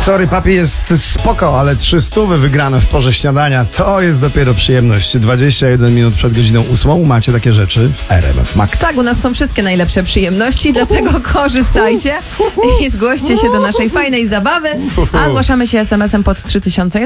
Sorry, papi, jest spoko, ale 300 wygrane w porze śniadania to jest dopiero przyjemność. 21 minut przed godziną 8 macie takie rzeczy w RMF Max. Tak, u nas są wszystkie najlepsze przyjemności, dlatego korzystajcie i zgłoście się do naszej fajnej zabawy, a zgłaszamy się SMS-em pod 3000.